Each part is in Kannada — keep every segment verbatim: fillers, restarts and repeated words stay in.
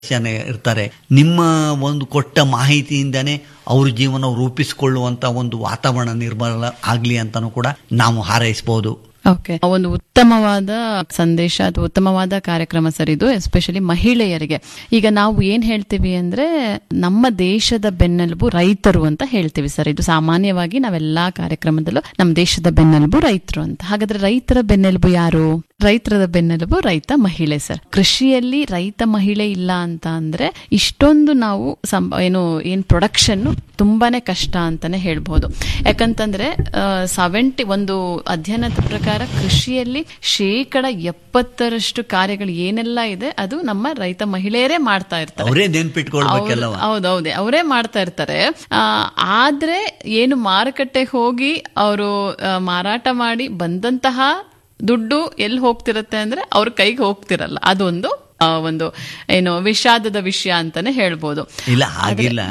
ಜನ ಇರ್ತಾರೆ. ನಿಮ್ಮ ಒಂದು ಕೊಟ್ಟ ಮಾಹಿತಿಯಿಂದನೇ ಅವ್ರ ಜೀವನ ರೂಪಿಸಿಕೊಳ್ಳುವಂತ ಒಂದು ವಾತಾವರಣ ನಿರ್ಮಾಣ ಆಗ್ಲಿ ಅಂತಾನೂ ಕೂಡ ನಾವು ಹಾರೈಸಬಹುದು. ಓಕೆ, ಒಂದು ಉತ್ತಮವಾದ ಸಂದೇಶ ಅಥವಾ ಉತ್ತಮವಾದ ಕಾರ್ಯಕ್ರಮ ಸರ್ ಇದು, ಎಸ್ಪೆಷಲಿ ಮಹಿಳೆಯರಿಗೆ. ಈಗ ನಾವು ಏನ್ ಹೇಳ್ತೀವಿ ಅಂದ್ರೆ ನಮ್ಮ ದೇಶದ ಬೆನ್ನೆಲುಬು ರೈತರು ಅಂತ ಹೇಳ್ತೀವಿ ಸರ್. ಇದು ಸಾಮಾನ್ಯವಾಗಿ ನಾವೆಲ್ಲಾ ಕಾರ್ಯಕ್ರಮದಲ್ಲೂ ನಮ್ಮ ದೇಶದ ಬೆನ್ನೆಲುಬು ರೈತರು ಅಂತ. ಹಾಗಾದ್ರೆ ರೈತರ ಬೆನ್ನೆಲುಬು ಯಾರು? ರೈತರ ಬೆನ್ನೆಲುಬು ರೈತ ಮಹಿಳೆ ಸರ್. ಕೃಷಿಯಲ್ಲಿ ರೈತ ಮಹಿಳೆ ಇಲ್ಲ ಅಂತ ಅಂದ್ರೆ ಇಷ್ಟೊಂದು ನಾವು ಏನು ಏನ್ ಪ್ರೊಡಕ್ಷನ್ ತುಂಬಾನೇ ಕಷ್ಟ ಅಂತಾನೆ ಹೇಳ್ಬಹುದು. ಯಾಕಂತಂದ್ರೆ ಸೆವೆಂಟಿ ಒಂದು ಅಧ್ಯಯನದ ಪ್ರಕಾರ ಕೃಷಿಯಲ್ಲಿ ಶೇಕಡ ಎಪ್ಪತ್ತರಷ್ಟು ಕಾರ್ಯಗಳು ಏನೆಲ್ಲ ಇದೆ ಅದು ನಮ್ಮ ರೈತ ಮಹಿಳೆಯರೇ ಮಾಡ್ತಾ ಇರ್ತಾರೆ. ಹೌದೌದೇ, ಅವರೇ ಮಾಡ್ತಾ ಇರ್ತಾರೆ. ಆದ್ರೆ ಏನು ಮಾರುಕಟ್ಟೆಗೆ ಹೋಗಿ ಅವರು ಮಾರಾಟ ಮಾಡಿ ಬಂದಂತಹ ದುಡ್ಡು ಎಲ್ಲಿ ಹೋಗ್ತಿರತ್ತೆ ಅಂದ್ರೆ ಅವ್ರ ಕೈಗೆ ಹೋಗ್ತಿರಲ್ಲ. ಅದೊಂದು ಒಂದು ಏನು ವಿಷಾದದ ವಿಷಯ ಅಂತಾನೆ ಹೇಳ್ಬೋದು. ಇಲ್ಲ ಹಾಗಿಲ್ಲ,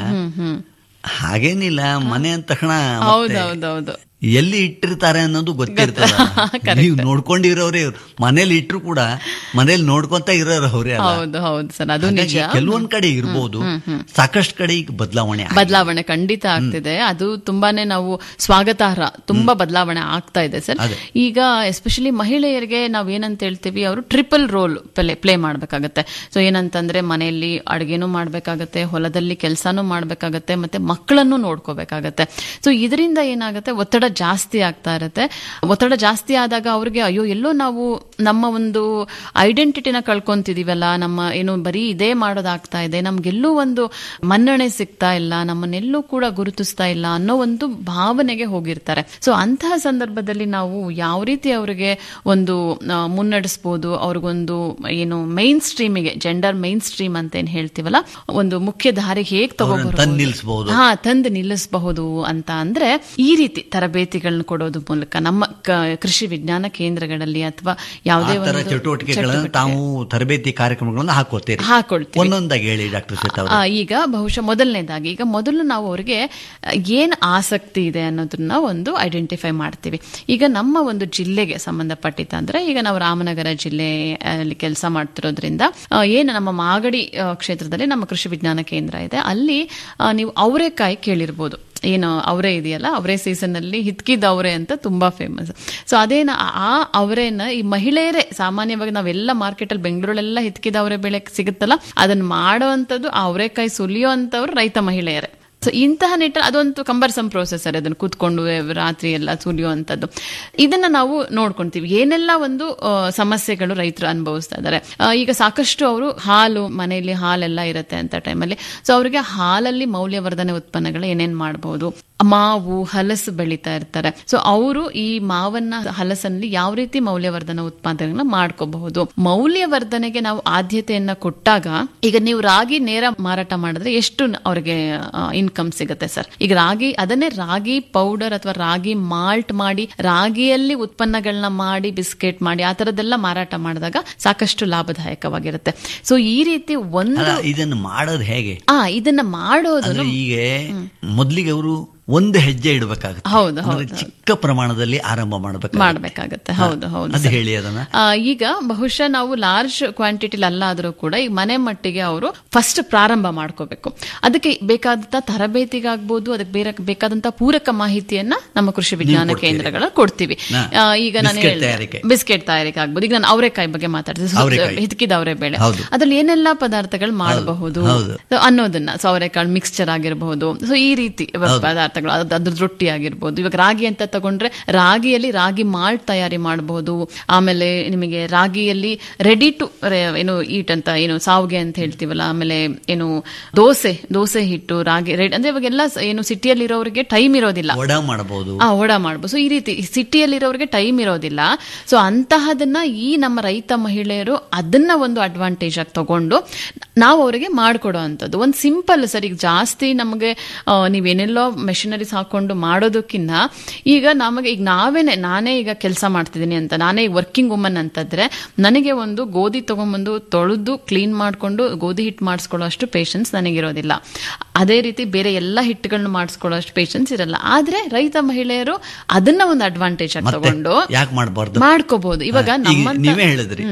ಹಾಗೇನಿಲ್ಲ. ಮನೆ ಅಂದ ತಕ್ಷಣ ಹೌದೌದೌದು ಎಲ್ಲಿ ಇಟ್ಟಿರ್ತಾರೆ ಅನ್ನೋದು ಗೊತ್ತಿರ್ತದೆ. ನೀವು ನೋಡ್ಕೊಂಡಿರೋರೇ, ಮನೇಲಿ ಇಟ್ರು ಕೂಡ ಮನೇಲಿ ನೋಡ್ಕೊಂತ ಇರೋರು ಅವರೇ. ಹೌದು ಹೌದು ಸರ್, ಅದು ನಿಜ. ಕೆಲವೊಂದ್ ಕಡೆ ಇರ್ಬೋದು, ಸಾಕಷ್ಟು ಕಡೆ ಈಗ ಬದಲಾವಣೆ ಬದಲಾವಣೆ ಖಂಡಿತ ಆಗ್ತಿದೆ. ಅದು ತುಂಬಾನೇ ನಾವು ಸ್ವಾಗತಾರ್ಹ. ತುಂಬಾ ಬದಲಾವಣೆ ಆಗ್ತಾ ಇದೆ ಸರ್. ಈಗ ಎಸ್ಪೆಷಲಿ ಮಹಿಳೆಯರಿಗೆ ನಾವ್ ಏನಂತ ಹೇಳ್ತೀವಿ, ಅವರು ಟ್ರಿಪಲ್ ರೋಲ್ ಪ್ಲೇ ಪ್ಲೇ ಮಾಡ್ಬೇಕಾಗತ್ತೆ. ಸೊ ಏನಂತಂದ್ರೆ ಮನೆಯಲ್ಲಿ ಅಡುಗೆನೂ ಮಾಡ್ಬೇಕಾಗತ್ತೆ, ಹೊಲದಲ್ಲಿ ಕೆಲಸನೂ ಮಾಡ್ಬೇಕಾಗತ್ತೆ, ಮತ್ತೆ ಮಕ್ಕಳನ್ನು ನೋಡ್ಕೋಬೇಕಾಗತ್ತೆ. ಸೊ ಇದರಿಂದ ಏನಾಗುತ್ತೆ, ಒತ್ತಡ ಜಾಸ್ತಿ ಆಗ್ತಾ ಇರುತ್ತೆ. ಒತ್ತಡ ಜಾಸ್ತಿ ಆದಾಗ ಅವ್ರಿಗೆ ಅಯ್ಯೋ ಎಲ್ಲೋ ನಾವು ನಮ್ಮ ಒಂದು ಐಡೆಂಟಿಟಿನ ಕಳ್ಕೊಂತಿದೀವಲ್ಲ, ನಮ್ಮ ಏನು ಬರೀ ಇದೇ ಮಾಡೋದಾಗ್ತಾ ಇದೆ, ನಮ್ಗೆಲ್ಲೂ ಒಂದು ಮನ್ನಣೆ ಸಿಗ್ತಾ ಇಲ್ಲ, ನಮ್ಮನ್ನೆಲ್ಲೂ ಕೂಡ ಗುರುತಿಸ್ತಾ ಇಲ್ಲ ಅನ್ನೋ ಒಂದು ಭಾವನೆಗೆ ಹೋಗಿರ್ತಾರೆ. ಸೊ ಅಂತಹ ಸಂದರ್ಭದಲ್ಲಿ ನಾವು ಯಾವ ರೀತಿ ಅವರಿಗೆ ಒಂದು ಮುನ್ನಡೆಸಬಹುದು, ಅವ್ರಿಗೊಂದು ಏನು ಮೈನ್ ಸ್ಟ್ರೀಮಿಗೆ, ಜೆಂಡರ್ ಮೈನ್ ಸ್ಟ್ರೀಮ್ ಅಂತ ಏನ್ ಹೇಳ್ತೀವಲ್ಲ, ಒಂದು ಮುಖ್ಯ ದಾರಿಗೆ ಹೇಗೆ ತಗೋಬಹುದು, ಹಾ ತಂದು ನಿಲ್ಲಿಸಬಹುದು ಅಂತ ಅಂದ್ರೆ ಈ ರೀತಿ ತರಬೇತಿಗಳನ್ನ ಕೊಡೋದು ಮೂಲಕ ನಮ್ಮ ಕೃಷಿ ವಿಜ್ಞಾನ ಕೇಂದ್ರಗಳಲ್ಲಿ ಅಥವಾ ಯಾವುದೇ ಒಂದು ಚಟುವಟಿಕೆಗಳನ್ನು ತಾವು ತರಬೇತಿ ಕಾರ್ಯಕ್ರಮಗಳನ್ನು ಹಾಕೊಳ್ತೀರಿ. ಹಾಕೊಳ್ತೀವಿ. ಒಂದೊಂದಾಗಿ ಹೇಳಿ ಡಾಕ್ಟರ್ ಶ್ವೇತಾ. ಈಗ ಬಹುಶಃ ಮೊದಲನೇದಾಗಿ ಈಗ ಮೊದಲು ನಾವು ಅವ್ರಿಗೆ ಏನ್ ಆಸಕ್ತಿ ಇದೆ ಅನ್ನೋದನ್ನ ಒಂದು ಐಡೆಂಟಿಫೈ ಮಾಡ್ತೀವಿ. ಈಗ ನಮ್ಮ ಒಂದು ಜಿಲ್ಲೆಗೆ ಸಂಬಂಧಪಟ್ಟಿದ್ದ ಅಂದ್ರೆ ಈಗ ನಾವು ರಾಮನಗರ ಜಿಲ್ಲೆಯಲ್ಲಿ ಕೆಲಸ ಮಾಡ್ತಿರೋದ್ರಿಂದ ಏನು ನಮ್ಮ ಮಾಗಡಿ ಕ್ಷೇತ್ರದಲ್ಲಿ ನಮ್ಮ ಕೃಷಿ ವಿಜ್ಞಾನ ಕೇಂದ್ರ ಇದೆ. ಅಲ್ಲಿ ನೀವು ಅವರೆಕಾಯಿ ಕೇಳಿರ್ಬೋದು. ಏನು ಅವರೇ ಇದೆಯಲ್ಲ, ಅವರೇ ಸೀಸನ್ ಅಲ್ಲಿ ಹಿತ್ಕಿದ ಅವರೇ ಅಂತ ತುಂಬಾ ಫೇಮಸ್. ಸೊ ಅದೇನ ಆ ಅವರೇನ ಈ ಮಹಿಳೆಯರೇ ಸಾಮಾನ್ಯವಾಗಿ ನಾವೆಲ್ಲ ಮಾರ್ಕೆಟ್ ಅಲ್ಲಿ ಬೆಂಗಳೂರಲ್ಲೆಲ್ಲ ಹಿತ್ಕಿದ ಅವರೇ ಬೆಳೆ ಸಿಗುತ್ತಲ್ಲ, ಅದನ್ನ ಮಾಡುವಂತದ್ದು ಆ ಅವರೆಕಾಯಿ ಸುಲಿಯೋ ಅಂತವ್ರು ರೈತ ಮಹಿಳೆಯರೇ. ಸೊ ಇಂತಹ ನಿಟ್ಟಿನಲ್ಲಿ ಅದೊಂದು ಕಂಬರ್ಸಮ್ ಪ್ರೋಸೆಸ್ ಸರ್. ಅದನ್ನು ಕೂತ್ಕೊಂಡು ರಾತ್ರಿ ಎಲ್ಲ ಸುಲಿಯುವಂಥದ್ದು, ಇದನ್ನ ನಾವು ನೋಡ್ಕೊಂತೀವಿ. ಏನೆಲ್ಲ ಒಂದು ಸಮಸ್ಯೆಗಳು ರೈತರು ಅನುಭವಿಸ್ತಾ ಇದ್ದಾರೆ. ಈಗ ಸಾಕಷ್ಟು ಅವರು ಹಾಲು, ಮನೆಯಲ್ಲಿ ಹಾಲೆಲ್ಲ ಇರುತ್ತೆ ಅಂತ ಟೈಮಲ್ಲಿ, ಸೊ ಅವರಿಗೆ ಹಾಲಲ್ಲಿ ಮೌಲ್ಯವರ್ಧನೆ ಉತ್ಪನ್ನಗಳು ಏನೇನ್ ಮಾಡಬಹುದು, ಮಾವು ಹಲಸು ಬೆಳೀತಾ ಇರ್ತಾರೆ. ಸೊ ಅವರು ಈ ಮಾವನ್ನ ಹಲಸಲ್ಲಿ ಯಾವ ರೀತಿ ಮೌಲ್ಯವರ್ಧನ ಉತ್ಪಾದನೆಗಳನ್ನ ಮಾಡ್ಕೋಬಹುದು. ಮೌಲ್ಯವರ್ಧನೆಗೆ ನಾವು ಆದ್ಯತೆಯನ್ನ ಕೊಟ್ಟಾಗ, ಈಗ ನೀವು ರಾಗಿ ನೇರ ಮಾರಾಟ ಮಾಡಿದ್ರೆ ಎಷ್ಟು ಅವ್ರಿಗೆ ಇನ್ಕಮ್ ಸಿಗುತ್ತೆ ಸರ್. ಈಗ ರಾಗಿ, ಅದನ್ನೇ ರಾಗಿ ಪೌಡರ್ ಅಥವಾ ರಾಗಿ ಮಾಲ್ಟ್ ಮಾಡಿ ರಾಗಿಯಲ್ಲಿ ಉತ್ಪನ್ನಗಳನ್ನ ಮಾಡಿ ಬಿಸ್ಕೆಟ್ ಮಾಡಿ ಆ ತರದೆಲ್ಲ ಮಾರಾಟ ಮಾಡಿದಾಗ ಸಾಕಷ್ಟು ಲಾಭದಾಯಕವಾಗಿರುತ್ತೆ. ಸೊ ಈ ರೀತಿ ಒಂದು ಇದನ್ನು ಮಾಡೋದು ಹೇಗೆ, ಆ ಇದನ್ನ ಮಾಡೋದು ಈಗ ಮೊದಲಿಗೆ ಅವರು ಒಂದು ಹೆಜ್ಜೆ ಇಡಬೇಕಾಗುತ್ತೆ. ಹೌದು ಹೌದು, ಚಿಕ್ಕ ಪ್ರಮಾಣದಲ್ಲಿ ಆರಂಭ ಮಾಡಬೇಕು ಮಾಡಬೇಕಾಗತ್ತೆ. ಹೌದು ಹೌದು, ಅದು ಹೇಳಿ ಅದನ್ನ. ಈಗ ಬಹುಶಃ ನಾವು ಲಾರ್ಜ್ ಕ್ವಾಂಟಿಟಿಲಿ ಅಲ್ಲಾದ್ರೂ ಕೂಡ ಈ ಮನೆ ಮಟ್ಟಿಗೆ ಅವರು ಫಸ್ಟ್ ಪ್ರಾರಂಭ ಮಾಡ್ಕೋಬೇಕು. ಅದಕ್ಕೆ ಬೇಕಾದಂತ ತರಬೇತಿಗಾಗ್ಬೋದು, ಅದಕ್ಕೆ ಬೇರೆ ಬೇಕಾದಂತ ಪೂರಕ ಮಾಹಿತಿಯನ್ನ ನಮ್ಮ ಕೃಷಿ ವಿಜ್ಞಾನ ಕೇಂದ್ರಗಳ ಕೊಡ್ತೀವಿ. ಈಗ ನಾನು ಬಿಸ್ಕೆಟ್ ತಯಾರಿಕೆ ಆಗ್ಬೋದು. ಈಗ ನಾನು ಅವರೆಕಾಯಿ ಬಗ್ಗೆ ಮಾತಾಡ್ತೀನಿ, ಹಿತ್ಕಿದ ಅವರೇ ಬೆಳೆ, ಅದ್ರಲ್ಲಿ ಏನೆಲ್ಲ ಪದಾರ್ಥಗಳು ಮಾಡಬಹುದು ಅನ್ನೋದನ್ನ, ಸೊ ಅವರೆಕಾಳು ಮಿಕ್ಸ್ಚರ್ ಆಗಿರಬಹುದು, ಸೊ ಈ ರೀತಿ ಪದಾರ್ಥಗಳು, ಅದ್ರ ರೊಟ್ಟಿ ಆಗಿರ್ಬೋದು. ಇವಾಗ ರಾಗಿ ಅಂತ ತಗೊಂಡ್ರೆ ರಾಗಿಯಲ್ಲಿ ರಾಗಿ ಮಾಲ್ಟ್ ತಯಾರಿ ಮಾಡಬಹುದು. ಆಮೇಲೆ ನಿಮಗೆ ರಾಗಿಯಲ್ಲಿ ರೆಡಿ ಟು ಏನು ಈಟ್ ಅಂತ ಏನು ಸಾವ್ಗೆ ಅಂತ ಹೇಳ್ತೀವಲ್ಲ, ಆಮೇಲೆ ಏನು ದೋಸೆ ದೋಸೆ ಹಿಟ್ಟು ರಾಗಿ ರೆಡಿ ಅಂದ್ರೆ ಇವಾಗೆಲ್ಲ ಏನು ಸಿಟಿಯಲ್ಲಿ ಇರೋರಿಗೆ ಟೈಮ್ ಇರೋದಿಲ್ಲ, ವಡಾ ಮಾಡಬಹುದು. ಆ ವಡಾ ಮಾಡಬಹುದು. ಸೊ ಈ ರೀತಿ ಸಿಟಿಯಲ್ಲಿ ಇರೋರಿಗೆ ಟೈಮ್ ಇರೋದಿಲ್ಲ. ಸೊ ಅಂತಹದನ್ನ ಈ ನಮ್ಮ ರೈತ ಮಹಿಳೆಯರು ಅದನ್ನ ಒಂದು ಅಡ್ವಾಂಟೇಜ್ ಆಗಿ ತಗೊಂಡು ನಾವು ಅವರಿಗೆ ಮಾಡ್ಕೊಡೋ ಅಂತದ್ದು ಒಂದು ಸಿಂಪಲ್ ಸರ್. ಈಗ ಜಾಸ್ತಿ ನಮಗೆ ನೀವೇನೆಲ್ಲೋ ಮೆಷಿನರೀಸ್ ಹಾಕೊಂಡು ಮಾಡೋದಕ್ಕಿಂತ ಈಗ ನಮಗೆ ಈಗ ನಾವೇನೆ ನಾನೇ ಈಗ ಕೆಲಸ ಮಾಡ್ತಿದ್ದೀನಿ ಅಂತ, ನಾನೇ ಈಗ ವರ್ಕಿಂಗ್ ವುಮನ್ ಅಂತಂದ್ರೆ ನನಗೆ ಒಂದು ಗೋಧಿ ತಗೊಂಡ್ಬಂದು ತೊಳೆದು ಕ್ಲೀನ್ ಮಾಡ್ಕೊಂಡು ಗೋಧಿ ಹಿಟ್ಟು ಮಾಡಿಸ್ಕೊಳ್ಳೋ ಅಷ್ಟು ಪೇಷನ್ಸ್ ನನಗಿರೋದಿಲ್ಲ. ಅದೇ ರೀತಿ ಬೇರೆ ಎಲ್ಲ ಹಿಟ್ಟುಗಳನ್ನ ಮಾಡಿಸ್ಕೊಳ್ಳೋ ಅಷ್ಟು ಪೇಷನ್ಸ್ ಇರಲ್ಲ. ಆದ್ರೆ ರೈತ ಮಹಿಳೆಯರು ಅದನ್ನ ಒಂದು ಅಡ್ವಾಂಟೇಜ್ ಆಗಿ ತಗೊಂಡು ಯಾಕೆ ಮಾಡಬಾರ್ದು, ಮಾಡ್ಕೋಬಹುದು. ಇವಾಗ ನಮ್ಮ ನೀವೇ ಹೇಳಿದ್ರಿ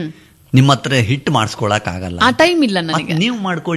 ನಿಮ್ಮ ಹತ್ರ ಹಿಟ್ ಮಾಡಿಸ್ಕೊಳಕ್ ಆಗಲ್ಲ, ಆ ಟೈಮ್ ಇಲ್ಲ ನನಗೆ. ನೀವು ಮಾಡ್ಕೊಡಿ.